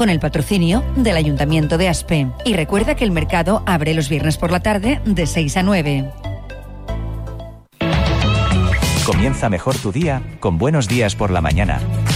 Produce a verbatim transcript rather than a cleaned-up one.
con el patrocinio del Ayuntamiento de Aspe. Y recuerda que el mercado abre los viernes por la tarde de seis a nueve. Comienza mejor tu día con Buenos Días por la mañana.